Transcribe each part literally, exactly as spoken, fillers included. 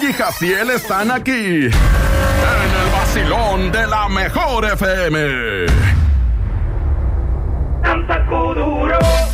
y Jaciel están aquí, en el vacilón de la mejor F M. Tampoco duro.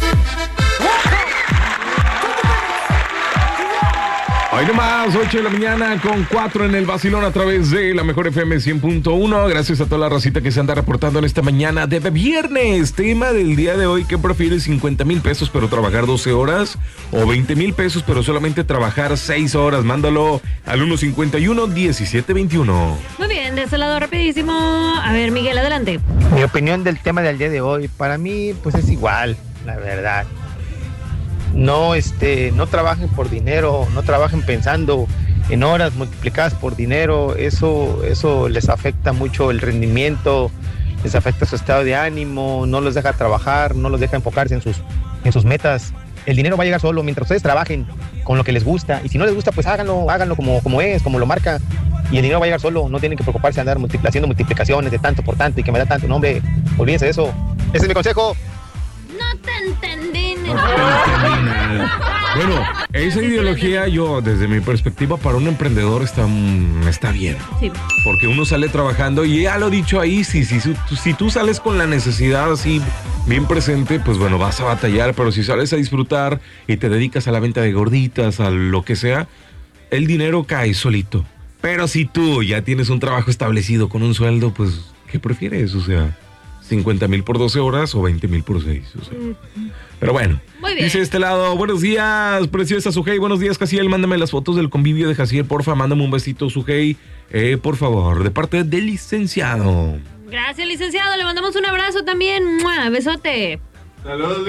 Hoy nomás, ocho de la mañana con cuatro en el vacilón a través de la mejor F M cien punto uno. Gracias a toda la racita que se anda reportando en esta mañana de viernes. Tema del día de hoy: ¿qué prefieres, cincuenta mil pesos pero trabajar doce horas? ¿O veinte mil pesos pero solamente trabajar seis horas? Mándalo al uno cincuenta y uno, diecisiete veintiuno. Muy bien, de ese lado rapidísimo. A ver, Miguel, adelante. Mi opinión del tema del día de hoy, para mí, pues es igual, la verdad. No, este, no trabajen por dinero, no trabajen pensando en horas multiplicadas por dinero. Eso, eso les afecta mucho el rendimiento, les afecta su estado de ánimo, no los deja trabajar, no los deja enfocarse en sus, en sus metas. El dinero va a llegar solo mientras ustedes trabajen con lo que les gusta. Y si no les gusta, pues háganlo, háganlo como, como es, como lo marca. Y el dinero va a llegar solo, no tienen que preocuparse de andar multipl- haciendo multiplicaciones de tanto por tanto y que me da tanto. No, hombre, olvídense de eso. Ese es mi consejo. No te entendí. No te entendí nada. Bueno, esa ideología, yo, desde mi perspectiva, para un emprendedor está, mm, está bien. Sí. Porque uno sale trabajando y ya lo he dicho ahí, si, si, si, si tú sales con la necesidad así bien presente, pues bueno, vas a batallar. Pero si sales a disfrutar y te dedicas a la venta de gorditas, a lo que sea, el dinero cae solito. Pero si tú ya tienes un trabajo establecido con un sueldo, pues, ¿qué prefieres? O sea, cincuenta mil por doce horas o veinte mil por seis. O sea. Pero bueno, muy bien. Dice este lado: buenos días, preciosa Sujei. Buenos días, Jaciel. Mándame las fotos del convivio de Jaciel, porfa. Mándame un besito, Sujei. Eh, por favor, de parte del licenciado. Gracias, licenciado. Le mandamos un abrazo también. ¡Mua! Besote. ¡Salud,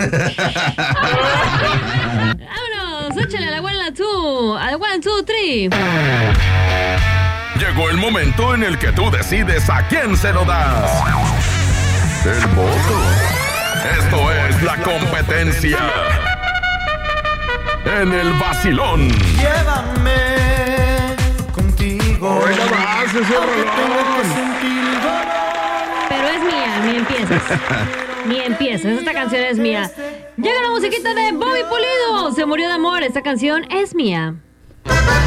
Vámonos, échale a la one, la two. A la one, two, three. Llegó el momento en el que tú decides a quién se lo das. El voto. Esto es la competencia en el vacilón. Llévame contigo. Hoy no más, ese rolón. Pero es mía, ni empiezas. Ni empiezas, esta canción es mía. Llega la musiquita de Bobby Pulido. Se murió de amor, esta canción es mía.